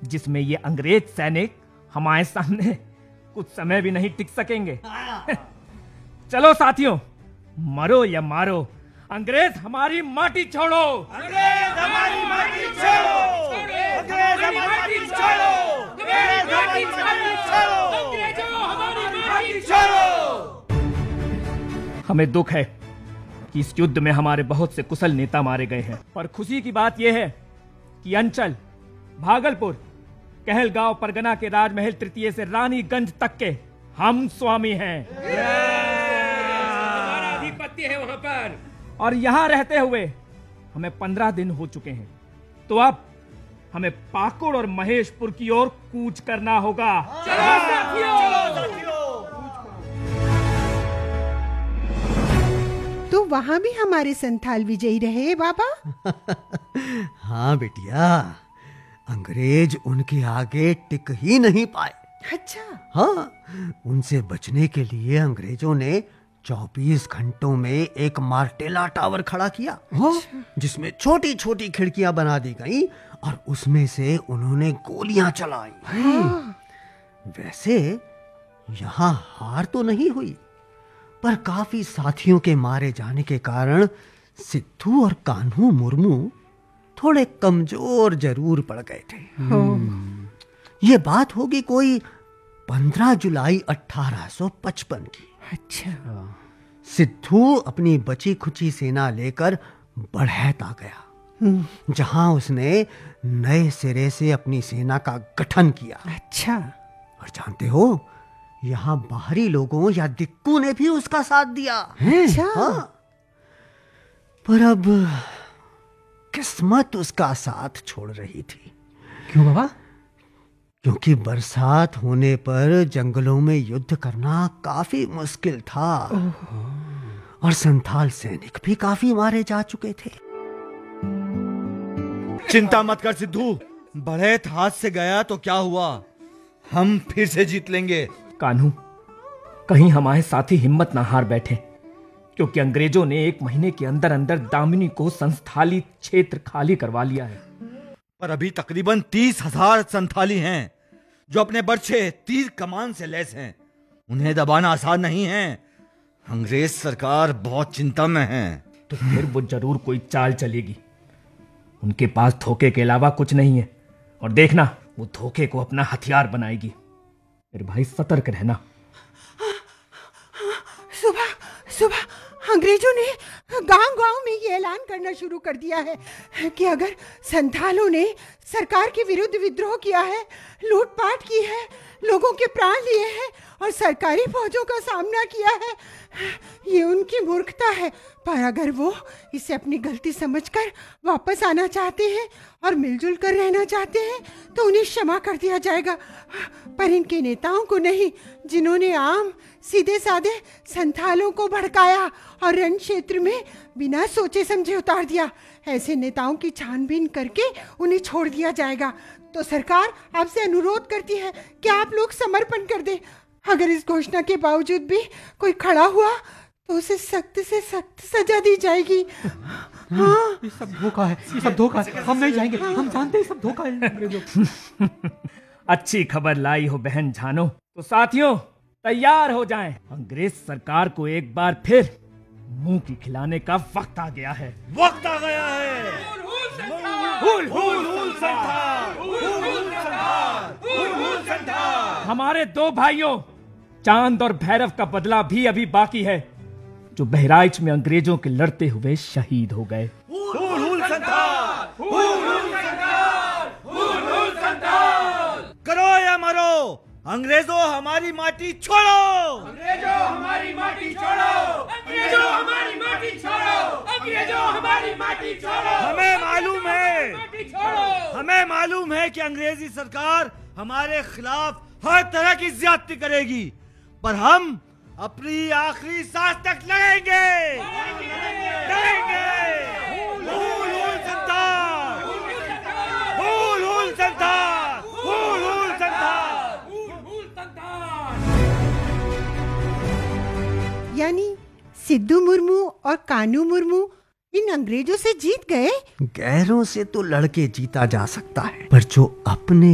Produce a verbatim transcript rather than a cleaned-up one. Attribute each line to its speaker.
Speaker 1: जिसमें ये अंग्रेज सैनिक हमारे सामने कुछ समय भी नहीं टिक सकेंगे। चलो साथियों, मरो या मारो, अंग्रेज हमारी माटी छोड़ो,
Speaker 2: अंग्रेज हमारी माटी छोड़ो, अंग्रेज हमारी माटी छोड़ो, अंग्रेज हमारी माटी छोड़ो, अंग्रेजों हमारी माटी छोड़ो।
Speaker 1: हमें दुख है कि इस युद्ध में हमारे बहुत से कुशल नेता मारे गए हैं, पर खुशी की बात यह है कि अंचल, भागलपुर, कहलगांव परगना के राजमहल तृतीय से रानीगंज तक के हम स्वामी हैं।
Speaker 2: हमारा आधिपत्य है वहां पर,
Speaker 1: और यहाँ रहते हुए हमें पंद्रह दिन हो चुके हैं। तो अब हमें पाकुड़ और महेशपुर की ओर कूच करना होगा।
Speaker 2: चलो साथियों।
Speaker 3: तो वहाँ भी हमारे संथाल विजयी रहे बाबा।
Speaker 4: हाँ बेटिया, अंग्रेज उनके आगे टिक ही नहीं पाए।
Speaker 3: अच्छा।
Speaker 4: हाँ, उनसे बचने के लिए अंग्रेजों ने चौबीस घंटों में एक मार्टेला टावर खड़ा किया, जिसमें छोटी छोटी खिड़कियां बना दी गई और उसमें से उन्होंने गोलियां चलाई।
Speaker 3: हाँ।
Speaker 4: वैसे यहाँ हार तो नहीं हुई, पर काफी साथियों के मारे जाने के कारण सिद्धू और कान्हू मुर्मू थोड़े कमजोर जरूर पड़ गए थे। ये बात होगी कोई पंद्रह जुलाई अठारह सौ पचपन की।
Speaker 3: अच्छा।
Speaker 4: सिद्धू अपनी बची खुची सेना लेकर बढ़ैत आ गया, जहां उसने नए सिरे से अपनी सेना का गठन किया।
Speaker 3: अच्छा।
Speaker 4: और जानते हो, यहाँ बाहरी लोगों या दिक्कू ने भी उसका साथ दिया।
Speaker 3: अच्छा।
Speaker 4: हाँ। पर अब किस्मत उसका साथ छोड़ रही थी।
Speaker 1: क्यों बाबा?
Speaker 4: क्योंकि बरसात होने पर जंगलों में युद्ध करना काफी मुश्किल था और संथाल सैनिक भी काफी मारे जा चुके थे।
Speaker 2: चिंता मत कर सिद्धू, बढ़ैत हाथ से गया तो क्या हुआ, हम फिर से जीत लेंगे।
Speaker 1: कान्हू, कहीं हमारे साथी हिम्मत ना हार बैठे, क्योंकि अंग्रेजों ने एक महीने के अंदर अंदर दामिनी को संस्थाली क्षेत्र खाली करवा लिया है।
Speaker 2: पर अभी तकरीबन तीस हजार संथाली हैं जो अपने बर्छे तीर कमान से लैस हैं। उन्हें दबाना आसान नहीं है। अंग्रेज सरकार बहुत चिंता में है।
Speaker 1: तो फिर वो जरूर कोई चाल चलेगी। उनके पास धोखे के अलावा कुछ नहीं है, और देखना वो धोखे को अपना हथियार बनाएगी। मेरे भाई सतर्क रहना।
Speaker 3: सुबह सुबह अंग्रेजों ने गांव-गांव में ये ऐलान करना शुरू कर दिया है कि अगर संथालों ने सरकार के विरुद्ध विद्रोह किया है, लूटपाट की है, लोगों के प्राण लिए हैं और सरकारी फौजों का सामना किया है, ये उनकी मूर्खता है। पर अगर वो इसे अपनी गलती समझकर वापस आना चाहते हैं और मिलजुल कर रहना चाहते हैं तो उन्हें क्षमा कर दिया जाएगा, पर इनके नेताओं को नहीं, जिन्होंने आम सीधे साधे संथालों को भड़काया और रण क्षेत्र में बिना सोचे समझे उतार दिया। ऐसे नेताओं की छानबीन करके उन्हें छोड़ दिया जाएगा। तो सरकार आपसे अनुरोध करती है कि आप लोग समर्पण कर दें। अगर इस घोषणा के बावजूद भी कोई खड़ा हुआ तो उसे सख्त से सख्त सजा दी जाएगी। हाँ,
Speaker 5: ये सब धोखा है, ये सब धोखा है, हम नहीं जाएंगे, हम जानते हैं सब धोखा है।
Speaker 1: अच्छी खबर लाई हो बहन जानो। तो साथियों, तैयार हो जाएं। अंग्रेज सरकार को एक बार फिर मुंह की खिलाने का वक्त आ गया है।
Speaker 2: वक्त आ गया है। हुल हुल हुल संथाल, हुल हुल संथाल, हुल हुल संथाल।
Speaker 1: हमारे दो भाइयों चांद और भैरव का बदला भी अभी बाकी है, जो बहराइच में अंग्रेजों के लड़ते हुए शहीद हो गए।
Speaker 2: हुल हुल संथाल, हुल हुल संथाल, हुल हुल संथाल। करो या मरो, अंग्रेजों हमारी माटी छोड़ो, अंग्रेजों हमारी माटी छोड़ो, अंग्रेजों हमारी माटी छोड़ो, अंग्रेजों हमारी माटी छोड़ो। हमें मालूम है, हमें मालूम है कि अंग्रेजी सरकार हमारे खिलाफ हर तरह की ज्यादती करेगी, पर हम अपनी आखिरी सांस तक लड़ेंगे, लड़ेंगे। हुल हुल संथाल, हुल हुल संथाल, हुल हुल संथाल, हुल हुल संथाल।
Speaker 3: यानी सिद्धू मुर्मू और कान्हू मुर्मू इन अंग्रेजों से जीत गए।
Speaker 4: गैरों से तो लड़के जीता जा सकता है, पर जो अपने